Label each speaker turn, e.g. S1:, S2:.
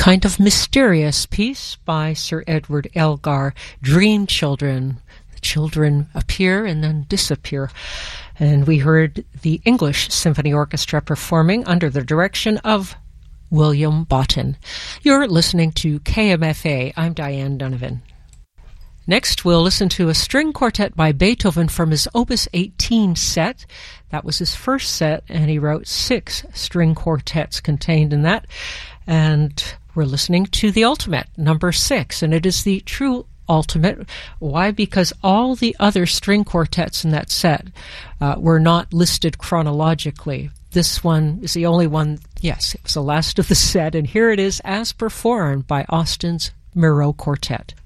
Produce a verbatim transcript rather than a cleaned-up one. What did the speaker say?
S1: kind of mysterious piece by Sir Edward Elgar, Dream Children. The children appear and then disappear. And we heard the English Symphony Orchestra performing under the direction of William Botton. You're listening to K M F A. I'm Diane Donovan. Next, we'll listen to a string quartet by Beethoven from his Opus eighteen set. That was his first set, and he wrote six string quartets contained in that. And we're listening to the ultimate, number six, and it is the true ultimate. Why? Because all the other string quartets in that set uh, were not listed chronologically. This one is the only one, yes, it was the last of the set, and here it is as performed by Austin's Miro Quartet.